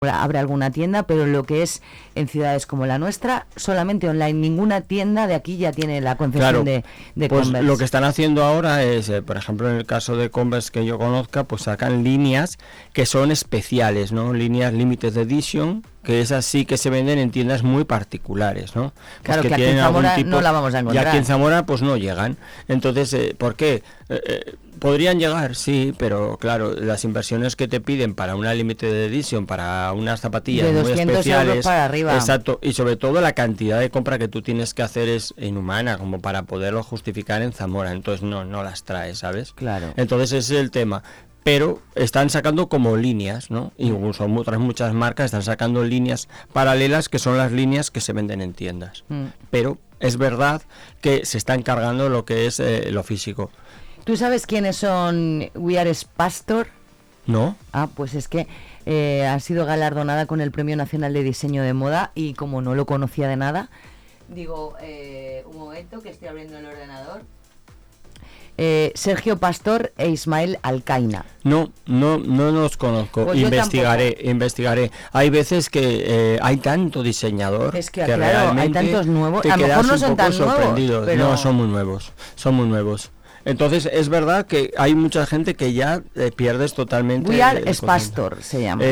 abre alguna tienda, pero lo que es en ciudades como la nuestra, solamente online. Ninguna tienda de aquí ya tiene la concesión de pues Converse. Lo que están haciendo ahora es, por ejemplo, en el caso de Converse que yo conozca, pues sacan líneas que son especiales, ¿no? Líneas limited edition, que esas sí que se venden en tiendas muy particulares, ¿no? Pues claro, que aquí en Zamora no la vamos a encontrar. Y aquí en Zamora pues no llegan. Entonces, ¿por qué? Podrían llegar, sí, pero claro, las inversiones que te piden para una limited edition, para unas zapatillas de muy 200 especiales, euros para arriba. Exacto, y sobre todo la cantidad de compra que tú tienes que hacer es inhumana como para poderlo justificar en Zamora, entonces no las traes, ¿sabes? Claro. Entonces ese es el tema. Pero están sacando como líneas, ¿no? Y otras muchas marcas están sacando líneas paralelas que son las líneas que se venden en tiendas. Pero es verdad que se está encargando lo que es lo físico. ¿Tú sabes quiénes son We Are Spastor? ¿No? Ah, pues es que ha sido galardonada con el Premio Nacional de Diseño de Moda y como no lo conocía de nada, digo, un momento que estoy abriendo el ordenador. Sergio Pastor e Ismael Alcaina. No los conozco. Pues investigaré. Hay veces que hay tanto diseñador es que claro, hay tantos nuevos. A lo mejor no son tan nuevos, pero... No, son muy nuevos. Entonces es verdad que hay mucha gente que ya pierdes totalmente. We Are Spastor se llama.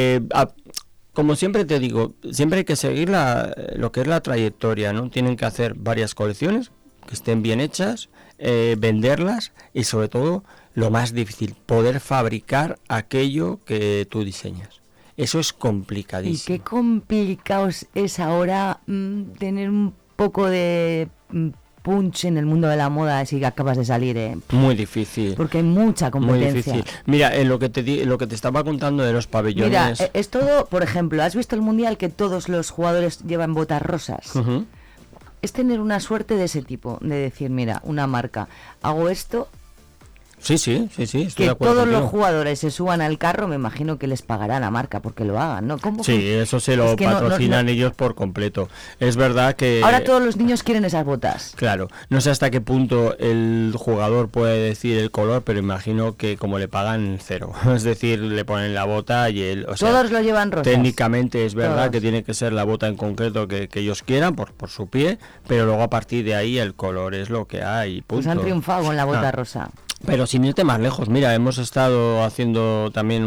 Como siempre te digo, siempre hay que seguir lo que es la trayectoria, ¿no? Tienen que hacer varias colecciones que estén bien hechas, venderlas y sobre todo lo más difícil, poder fabricar aquello que tú diseñas. Eso es complicadísimo. Y qué complicado es ahora tener un poco de punch en el mundo de la moda si acabas de salir, Muy difícil. Porque hay mucha competencia. Muy difícil. Mira, en lo que te estaba contando de los pabellones. Mira, es todo, por ejemplo, ¿has visto el mundial que todos los jugadores llevan botas rosas? Uh-huh. Es tener una suerte de ese tipo, de decir, mira, una marca, hago esto. Sí, estoy de que acuerdo todos contigo. los jugadores se suban al carro, me imagino que les pagará la marca porque lo hagan, ¿no? ¿Cómo? Sí, eso se lo patrocinan ellos por completo. Es verdad que... Ahora todos los niños quieren esas botas. Claro, no sé hasta qué punto el jugador puede decir el color, pero imagino que como le pagan 0, es decir, le ponen la bota y él... Todos lo llevan rosas. Técnicamente es verdad todos. Que tiene que ser la bota en concreto que ellos quieran por su pie, pero luego a partir de ahí el color es lo que hay, punto. Pues han triunfado con la bota rosa. Pero sin irte más lejos, mira, hemos estado haciendo también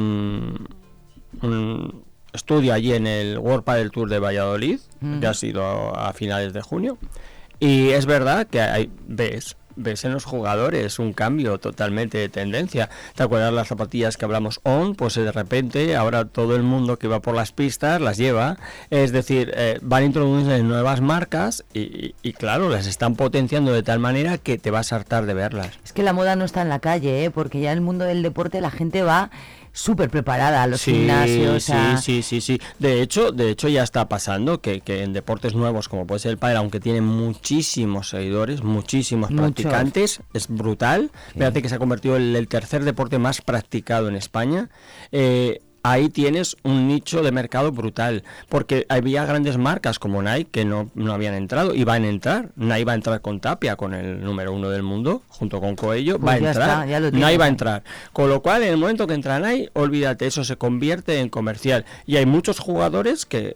un estudio allí en el World Padel Tour de Valladolid, que ha sido a finales de junio, y es verdad que ves en los jugadores un cambio totalmente de tendencia. ¿Te acuerdas las zapatillas que hablamos pues de repente ahora todo el mundo que va por las pistas las lleva, es decir, van introduciendo nuevas marcas y claro, las están potenciando de tal manera que te vas a hartar de verlas. Es que la moda no está en la calle, porque ya en el mundo del deporte la gente va súper preparada a los gimnasios. Sí. De hecho ya está pasando que en deportes nuevos como puede ser el pádel, aunque tiene muchísimos seguidores, muchísimos practicantes, es brutal. Fíjate que se ha convertido en el tercer deporte más practicado en España. Ahí tienes un nicho de mercado brutal, porque había grandes marcas como Nike que no habían entrado y van a entrar. Nike va a entrar con Tapia, con el número 1 del mundo, junto con Coello, va a entrar. Nike va a entrar. Con lo cual, en el momento que entra Nike, olvídate, eso se convierte en comercial. Y hay muchos jugadores que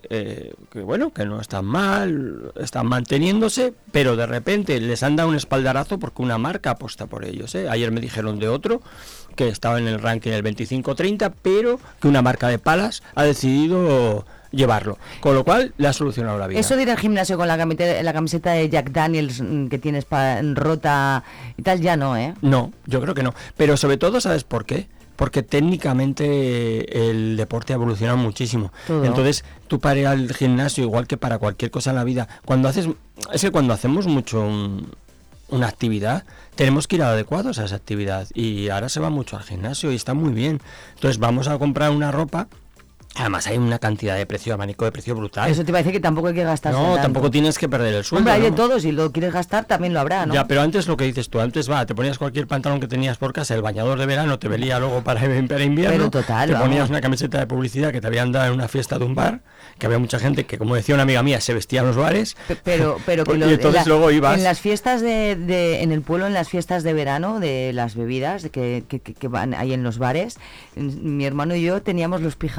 no están mal, están manteniéndose, pero de repente les han dado un espaldarazo porque una marca apuesta por ellos. Ayer me dijeron de otro que estaba en el ranking del 25-30, pero que una marca de palas ha decidido llevarlo, con lo cual le ha solucionado la vida. Eso de ir al gimnasio con la camiseta de Jack Daniels que tienes rota y tal, ya no, ¿eh? No, yo creo que no, pero sobre todo, ¿sabes por qué? Porque técnicamente el deporte ha evolucionado muchísimo. Todo. Entonces, tú para ir al gimnasio, igual que para cualquier cosa en la vida, cuando hacemos mucho una actividad, tenemos que ir adecuados a esa actividad, y ahora se va mucho al gimnasio y está muy bien. Entonces vamos a comprar una ropa, además hay una cantidad de precio, abanico de precio brutal. Eso te iba a decir que tampoco hay que gastar. No, tampoco tienes que perder el sueldo. Hombre, hay ¿no? de todo, si lo quieres gastar también lo habrá, ¿no? Ya, pero antes lo que dices tú, te ponías cualquier pantalón que tenías por casa, el bañador de verano te valía luego para invierno, pero total, te ponías una camiseta de publicidad que te habían dado en una fiesta de un bar, que había mucha gente que, como decía una amiga mía, se vestía en los bares, pero que y entonces luego ibas... En las fiestas en el pueblo, en las fiestas de verano, de las bebidas que van ahí en los bares, mi hermano y yo teníamos los pijamas para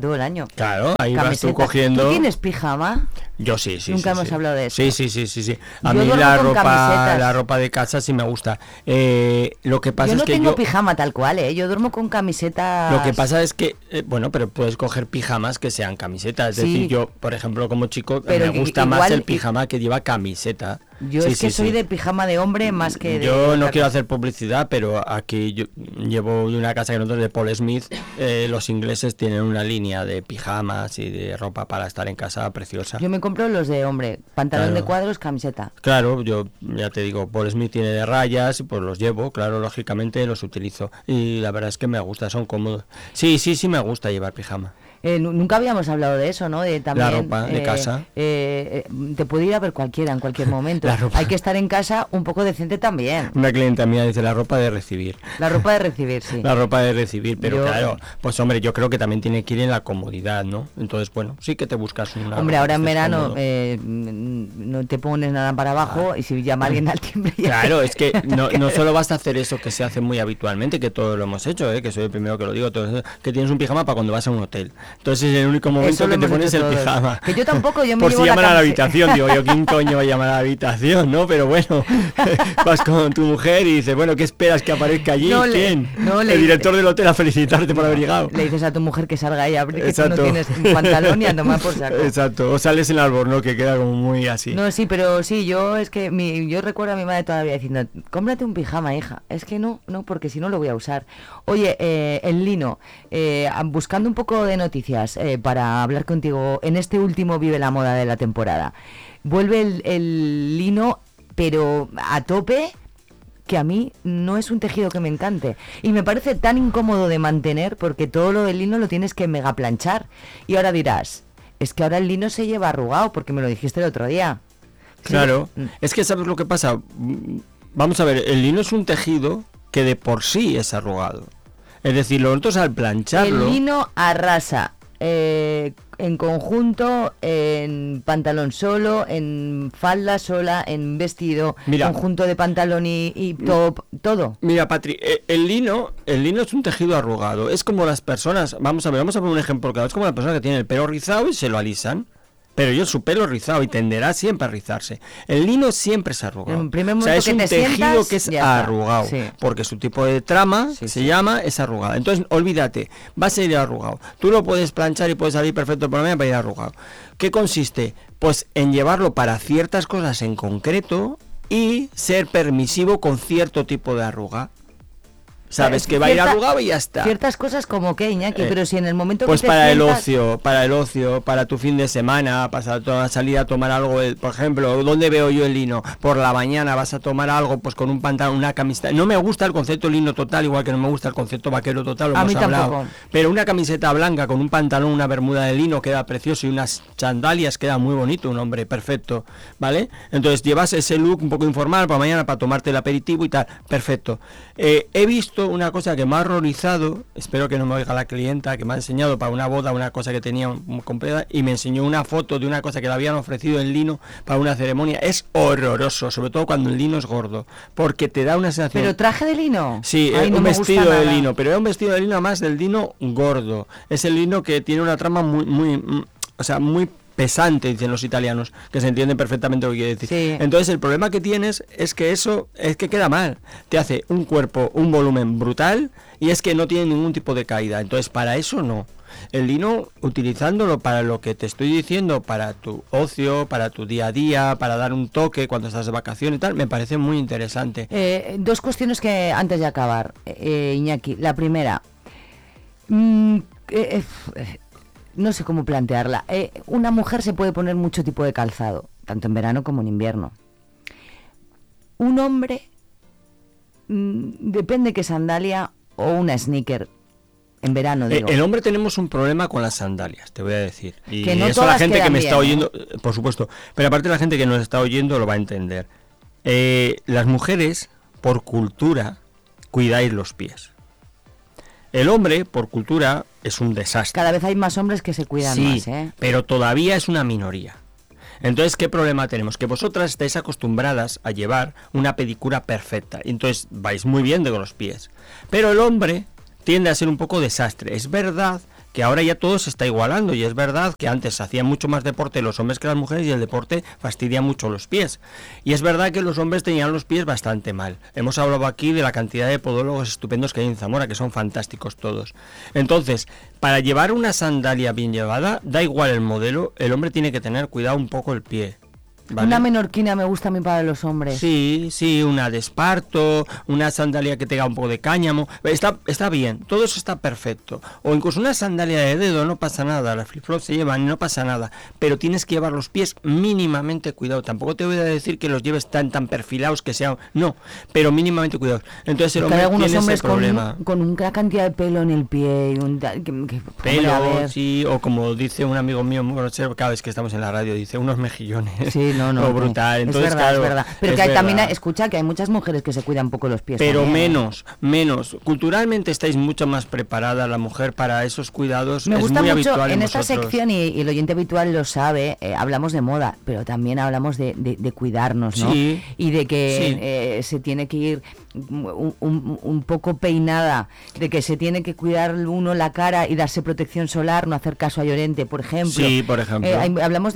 todo el año. Claro, ahí vas Camiseta. tú cogiendo... ¿Tú tienes pijama? Yo sí. Nunca hemos hablado de eso. Sí. A Yo mí duermo con camisetas. la ropa de casa sí me gusta. Lo que pasa Yo no es que tengo pijama tal cual, yo duermo con camisetas. Lo que pasa es que, bueno, pero puedes coger pijamas que sean camisetas. Es decir, yo, por ejemplo, como chico, pero me gusta igual, más el pijama que lleva camiseta. Yo es que soy de pijama de hombre más que de... Yo no quiero hacer publicidad, pero aquí yo llevo de una casa que nosotros de Paul Smith. Los ingleses tienen una línea de pijamas y de ropa para estar en casa preciosa. Yo me compro los de hombre, pantalón de cuadros, camiseta. Claro, yo ya te digo, Paul Smith tiene de rayas, pues los llevo, claro, lógicamente los utilizo. Y la verdad es que me gusta, son cómodos. Sí me gusta llevar pijama. Nunca habíamos hablado de eso, ¿no? De también, la ropa de casa. Te puede ir a ver cualquiera en cualquier momento. Hay que estar en casa un poco decente también. Una clienta mía dice la ropa de recibir. La ropa de recibir, sí. La ropa de recibir, pero claro, pues hombre, yo creo que también tiene que ir en la comodidad, ¿no? Entonces, bueno, sí que te buscas una... Hombre, ahora en verano no te pones nada para abajo y si llama alguien al timbre... Claro, es que no solo basta hacer eso que se hace muy habitualmente, que todos lo hemos hecho, que soy el primero que lo digo, todo eso, que tienes un pijama para cuando vas a un hotel. Entonces es el único momento que te pones el pijama. Que yo tampoco, yo me por llevo si llaman la a la habitación, digo yo, ¿quién coño va a llamar a la habitación? ¿No? Pero bueno, vas con tu mujer y dices, bueno, ¿qué esperas que aparezca allí? ¿Quién? El director del hotel a felicitarte por haber llegado. Le dices a tu mujer que salga ella, porque tú no tienes pantalón y a tomar por saco. Exacto, o sales en el albornoz, que queda como muy así. No, sí, pero sí, yo recuerdo a mi madre todavía diciendo, cómprate un pijama, hija. Es que no, porque si no lo voy a usar. Oye, el lino, buscando un poco de noticias para hablar contigo en este último Vive la Moda de la temporada. Vuelve el lino, pero a tope, que a mí no es un tejido que me encante. Y me parece tan incómodo de mantener, porque todo lo del lino lo tienes que mega planchar. Y ahora dirás, es que ahora el lino se lleva arrugado, porque me lo dijiste el otro día. Claro, es que ¿sabes lo que pasa? Vamos a ver, el lino es un tejido que de por sí es arrugado. Es decir, nosotros al plancharlo... El lino arrasa en conjunto, en pantalón solo, en falda sola, en vestido, conjunto de pantalón y top, todo. Mira, Patri, el lino es un tejido arrugado. Es como las personas, vamos a poner un ejemplo claro, es como la persona que tiene el pelo rizado y se lo alisan. Pero yo su pelo rizado y tenderá siempre a rizarse. El lino siempre es arrugado. O sea, es un tejido que es arrugado. Sí. Porque su tipo de trama se llama es arrugada. Entonces, olvídate, va a ser arrugado. Tú lo puedes planchar y puede salir perfecto por la mañana para ir arrugado. ¿Qué consiste? Pues en llevarlo para ciertas cosas en concreto y ser permisivo con cierto tipo de arruga. Sabes que va a ir arrugado y ya está. Ciertas cosas como que, Iñaki, pero si en el momento pues que te para el ocio, para tu fin de semana, para salir a tomar algo, por ejemplo, ¿dónde veo yo el lino? Por la mañana vas a tomar algo, pues con un pantalón, una camiseta. No me gusta el concepto lino total, igual que no me gusta el concepto vaquero total, lo hemos hablado. Tampoco. Pero una camiseta blanca con un pantalón, una bermuda de lino queda precioso y unas sandalias queda muy bonito, un hombre perfecto, ¿vale? Entonces llevas ese look un poco informal para mañana, para tomarte el aperitivo y tal, perfecto. He visto una cosa que me ha horrorizado, espero que no me oiga la clienta, que me ha enseñado para una boda una cosa que tenía completa y me enseñó una foto de una cosa que le habían ofrecido en lino para una ceremonia. Es horroroso, sobre todo cuando el lino es gordo, porque te da una sensación... ¿Pero traje de lino? Sí, es un vestido de lino, pero es un vestido de lino más del lino gordo. Es el lino que tiene una trama muy pesante, dicen los italianos, que se entiende perfectamente lo que quiere decir. Sí. Entonces el problema que tienes es que eso es que queda mal, te hace un cuerpo, un volumen brutal y es que no tiene ningún tipo de caída. Entonces para eso no. El lino, utilizándolo para lo que te estoy diciendo, para tu ocio, para tu día a día, para dar un toque cuando estás de vacaciones y tal, me parece muy interesante. Dos cuestiones que antes de acabar, Iñaki. La primera, no sé cómo plantearla. Una mujer se puede poner mucho tipo de calzado, tanto en verano como en invierno. Un hombre, depende que sandalia o una sneaker. En verano, digo. El hombre tenemos un problema con las sandalias, te voy a decir. Y que no eso la gente que me bien, está oyendo, por supuesto, pero aparte la gente que nos está oyendo lo va a entender. Las mujeres, por cultura, cuidáis los pies. El hombre, por cultura, es un desastre. Cada vez hay más hombres que se cuidan más, pero todavía es una minoría. Entonces, ¿qué problema tenemos? Que vosotras estáis acostumbradas a llevar una pedicura perfecta. Entonces, vais muy bien de los pies. Pero el hombre tiende a ser un poco desastre. Es verdad que ahora ya todo se está igualando, y es verdad que antes se hacía mucho más deporte los hombres que las mujeres, y el deporte fastidia mucho los pies, y es verdad que los hombres tenían los pies bastante mal. Hemos hablado aquí de la cantidad de podólogos estupendos que hay en Zamora, que son fantásticos todos. Entonces, para llevar una sandalia bien llevada, da igual el modelo, el hombre tiene que tener cuidado un poco el pie. ¿Vale? Una menorquina me gusta a mí para los hombres. Sí, una de esparto, una sandalia que tenga un poco de cáñamo, está bien, todo eso está perfecto. O incluso una sandalia de dedo, no pasa nada, las flip-flops se llevan y no pasa nada, pero tienes que llevar los pies mínimamente cuidados. Tampoco te voy a decir que los lleves tan perfilados que sean, no, pero mínimamente cuidados. Entonces el hombre tiene ese problema. Con una cantidad de pelo en el pie y pelo, sí, o como dice un amigo mío, cada vez que estamos en la radio, dice unos mejillones. Sí, no, brutal. Entonces, es verdad, claro, es verdad. Pero que hay también, escucha, que hay muchas mujeres que se cuidan un poco los pies. Pero también, menos. Culturalmente estáis mucho más preparada la mujer para esos cuidados. Me gusta muy mucho habitual en esta sección, y el oyente habitual lo sabe, hablamos de moda, pero también hablamos de cuidarnos, ¿no? Sí, y de que se tiene que ir un poco peinada, de que se tiene que cuidar uno la cara y darse protección solar, no hacer caso a Llorente, por ejemplo. Sí, por ejemplo. Hablamos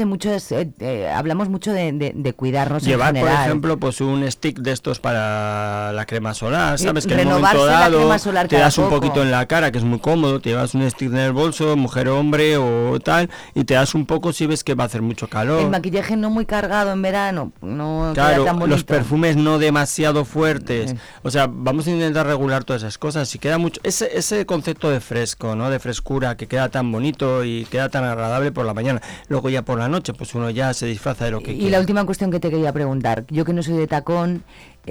mucho de cuidarnos. Llevar, en por general. ejemplo, pues un stick de estos para la crema solar, ¿sabes? Que en un Renovarse momento la dado crema solar te cada das un poco. poquito en la cara, que es muy cómodo, te llevas un stick en el bolso, mujer o hombre o tal, y te das un poco si ves que va a hacer mucho calor. El maquillaje no muy cargado en verano, no claro, queda tan bonito. los perfumes no demasiado fuertes. O sea, vamos a intentar regular todas esas cosas. Si queda mucho ese concepto de fresco, ¿no? De frescura, que queda tan bonito y queda tan agradable por la mañana. Luego ya por la noche, pues uno ya se disfraza de lo que quiere. Y la última cuestión que te quería preguntar, yo que no soy de tacón,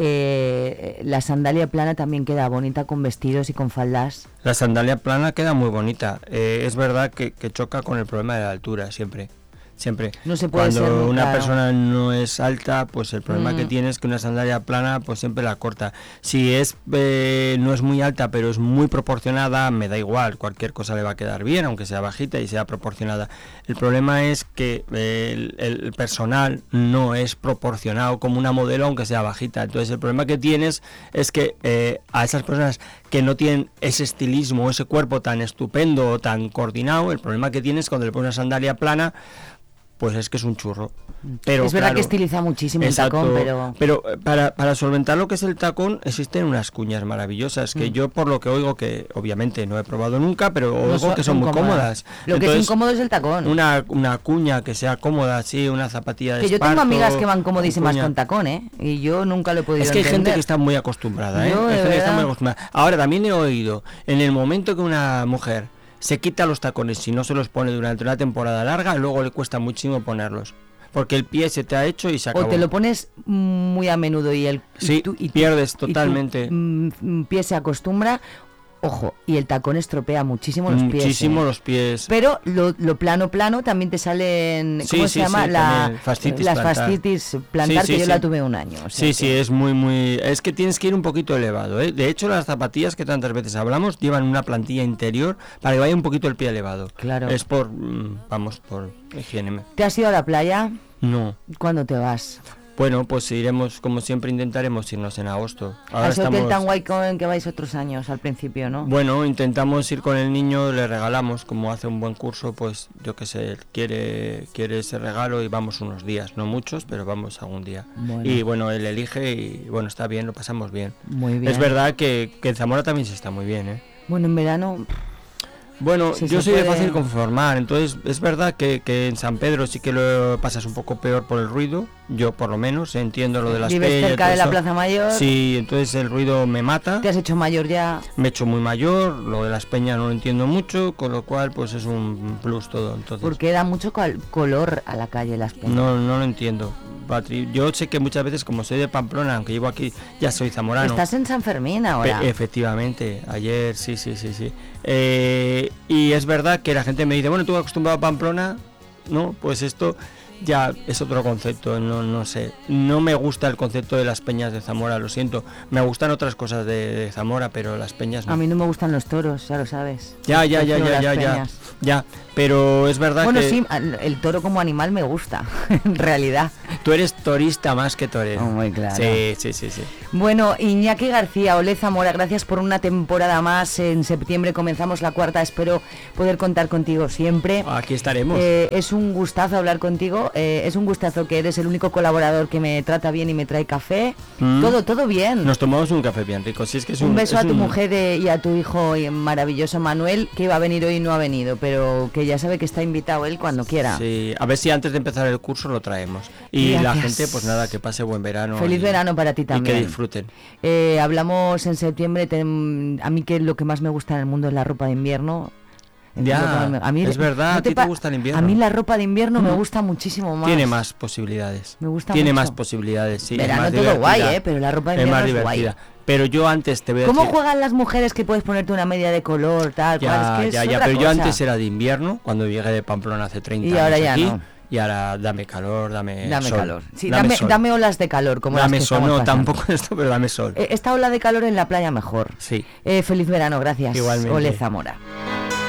la sandalia plana también queda bonita con vestidos y con faldas. La sandalia plana queda muy bonita. Es verdad que choca con el problema de la altura siempre. No se puede Cuando ser muy una claro. persona no es alta, pues el problema que tiene es que una sandalia plana pues siempre la corta. Si no es muy alta pero es muy proporcionada, me da igual, cualquier cosa le va a quedar bien, aunque sea bajita y sea proporcionada. El problema es que el personal no es proporcionado como una modelo, aunque sea bajita. Entonces el problema que tienes es que a esas personas que no tienen ese estilismo, ese cuerpo tan estupendo o tan coordinado, el problema que tienes cuando le pones una sandalia plana, pues es que es un churro. Pero es verdad, claro, que estiliza muchísimo exacto, el tacón, pero para solventar lo que es el tacón existen unas cuñas maravillosas que yo, por lo que oigo, que obviamente no he probado nunca, pero oigo que son muy cómodas. Lo Entonces, que es incómodo es el tacón. Una cuña que sea cómoda, sí, una zapatilla de que yo esparto, tengo amigas que van comodísimas cuña. con tacón, y yo nunca lo he podido Es que hay gente entender. que está muy acostumbrada, Yo, hay de gente que está verdad. muy acostumbrada. Ahora, también he oído, en el momento que una mujer se quita los tacones, si no se los pone durante una temporada larga, luego le cuesta muchísimo ponerlos. Porque el pie se te ha hecho y se acabó. O te lo pones muy a menudo y pierdes totalmente. Tu pie se acostumbra. Ojo, y el tacón estropea muchísimo los pies. Muchísimo los pies. Pero lo plano también te salen, ¿cómo se llama? Las fascitis plantar, que yo la tuve un año. O sea sí, es muy... Es que tienes que ir un poquito elevado, ¿eh? De hecho, las zapatillas que tantas veces hablamos llevan una plantilla interior para que vaya un poquito el pie elevado. Claro. Es por higiene. ¿Te has ido a la playa? No. ¿Cuándo te vas? Bueno, pues iremos, como siempre intentaremos irnos en agosto. Ahora a ese hotel tan guay con el que vais otros años al principio, ¿no? Bueno, intentamos ir con el niño, le regalamos, como hace un buen curso, pues yo qué sé, quiere ese regalo y vamos unos días, no muchos, pero vamos algún día. Bueno. Y bueno, él elige y bueno, está bien, lo pasamos bien. Muy bien. Es verdad que en Zamora también se está muy bien, ¿eh? Bueno, en verano... Bueno, Sí, yo se soy de puede. fácil conformar, entonces es verdad que en San Pedro sí que lo pasas un poco peor por el ruido, yo por lo menos entiendo lo de las Vives peñas y cerca todo de la eso. Plaza Mayor. Sí, entonces el ruido me mata, Te has hecho mayor ya. me he hecho muy mayor, lo de las peñas no lo entiendo mucho, con lo cual pues es un plus todo, entonces Porque da mucho color a la calle las peñas. no lo entiendo. Patri, yo sé que muchas veces, como soy de Pamplona, aunque llevo aquí, ya soy zamorano. Estás en San Fermín ahora. Efectivamente, ayer, sí. Y es verdad que la gente me dice, bueno, tú acostumbrado a Pamplona, ¿no? Pues esto ya es otro concepto, no sé. No me gusta el concepto de las peñas de Zamora, lo siento. Me gustan otras cosas de Zamora, pero las peñas no. A mí no me gustan los toros, ya lo sabes. Ya, Prefiero las peñas. pero es verdad Bueno, que... sí, el toro como animal me gusta, en realidad. Tú eres torista más que torero. Muy claro. Sí. Bueno, Iñaki García, Ole Zamora, gracias por una temporada más. En septiembre comenzamos la 4ª. Espero poder contar contigo siempre. Aquí estaremos. Es un gustazo hablar contigo. Es un gustazo que eres el único colaborador que me trata bien y me trae café. Todo bien. Nos tomamos un café bien rico. Sí, es que es un beso a tu mujer y a tu hijo maravilloso Manuel, que iba a venir hoy y no ha venido, pero que ya sabe que está invitado él cuando quiera. Sí, a ver si antes de empezar el curso lo traemos. Y gracias. La gente, pues nada, que pase buen verano. Feliz verano para ti también. Y que disfruten. Hablamos en septiembre. A mí que lo que más me gusta en el mundo es la ropa de invierno. Ya, a mí, es verdad, ¿a ti te gusta el invierno? A mí la ropa de invierno me gusta muchísimo más. Tiene más posibilidades. Me gusta Tiene mucho. Más posibilidades, sí. Verano es más todo divertida. guay, pero la ropa de invierno es guay. Pero yo antes te voy a ¿Cómo decir... juegan las mujeres que puedes ponerte una media de color, tal, cual? Es que es otra pero cosa. yo antes era de invierno, cuando llegué de Pamplona hace 30 años. Y ahora ya aquí, no. Y ahora dame calor, dame sol. Calor. Sí, sol. Dame olas de calor, como dame las que sol, estamos no, pasando. tampoco esto, pero dame sol. Esta ola de calor en la playa mejor. Sí. Feliz verano, gracias. Igualmente. Ole Zamora.